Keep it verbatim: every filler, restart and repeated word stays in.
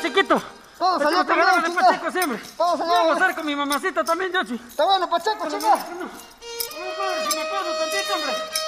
chiquito. Todo salió Pacheco, te bien, ganaba de chica. Pacheco siempre. Todo salió Voy a bien. gozar con mi mamacita también, Yoshi. Está bueno, Pacheco, Pero chica. no, no. No, padre, si me paso tantito, hombre.